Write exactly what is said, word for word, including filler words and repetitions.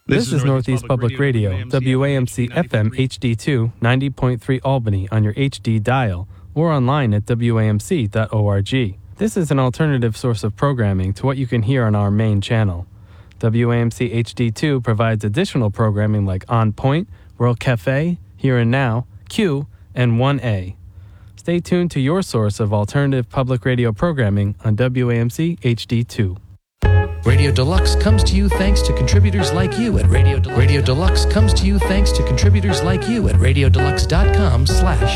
This, this is Northeast Public Radio, Radio W A M C F M H D two, ninety point three Albany on your H D dial, or online at W A M C dot org. This is an alternative source of programming to what you can hear on our main channel. W A M C H D two provides additional programming like On Point, World Cafe, Here and Now, Q, and one A. Stay tuned to your source of alternative public radio programming on W A M C H D two. Radio Deluxe comes to you thanks to contributors like you at Radio Deluxe. Radio Deluxe comes to you thanks to contributors like you at radiodeluxe.com slash